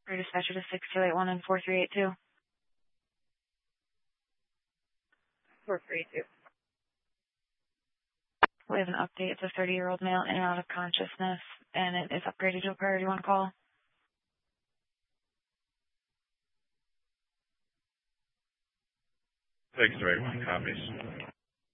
For dispatcher to 6281 and 4382. 4382. We have an update. It's a 30-year-old male in and out of consciousness, and it is upgraded to a priority 1 call. Thanks, everyone. Copies.